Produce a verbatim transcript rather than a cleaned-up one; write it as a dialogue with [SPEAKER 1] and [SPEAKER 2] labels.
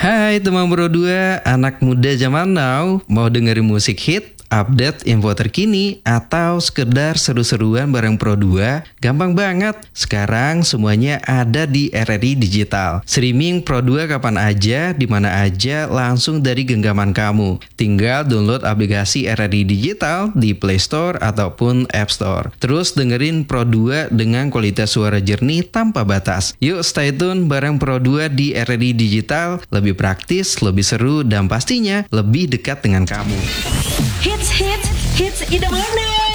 [SPEAKER 1] Hai teman Pro dua, anak muda zaman now, mau dengerin musik hit, update info terkini, atau sekedar seru-seruan bareng Pro dua? Gampang banget, sekarang semuanya ada di R R I Digital. Streaming Pro dua kapan aja, di mana aja, langsung dari genggaman kamu. Tinggal download aplikasi R R I Digital di Play Store ataupun App Store. Terus dengerin Pro dua dengan kualitas suara jernih tanpa batas. Yuk stay tune bareng Pro dua di R R I Digital, lebih praktis, lebih seru, dan pastinya lebih dekat dengan kamu.
[SPEAKER 2] Hits, hits, hits idaman.